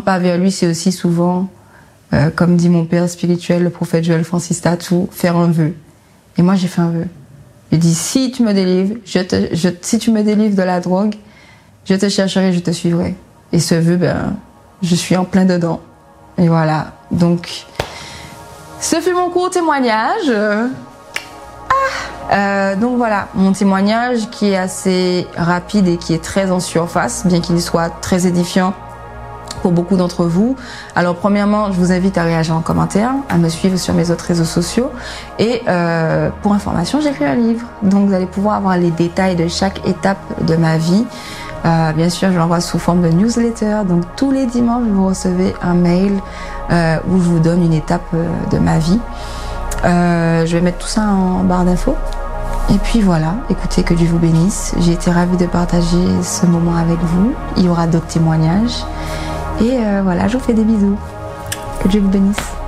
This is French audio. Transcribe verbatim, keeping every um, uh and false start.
pas vers lui, c'est aussi souvent, euh, comme dit mon père spirituel, le prophète Joël Francis Tatou, faire un vœu. Et moi, j'ai fait un vœu. J'ai dit, si tu me délivres, je te, je, si tu me délivres de la drogue, je te chercherai, je te suivrai. Et ce vœu, ben, je suis en plein dedans. Et voilà. Donc, ce fut mon court témoignage. Ah euh, donc voilà, mon témoignage qui est assez rapide et qui est très en surface, bien qu'il soit très édifiant pour beaucoup d'entre vous. Alors premièrement, je vous invite à réagir en commentaire, à me suivre sur mes autres réseaux sociaux. Et euh, pour information, j'écris un livre. Donc vous allez pouvoir avoir les détails de chaque étape de ma vie. Euh, bien sûr, je l'envoie sous forme de newsletter. Donc tous les dimanches, vous recevez un mail euh, où je vous donne une étape euh, de ma vie. Euh, je vais mettre tout ça en barre d'infos. Et puis voilà, écoutez, que Dieu vous bénisse. J'ai été ravie de partager ce moment avec vous. Il y aura d'autres témoignages. Et euh, voilà, je vous fais des bisous. Que Dieu vous bénisse.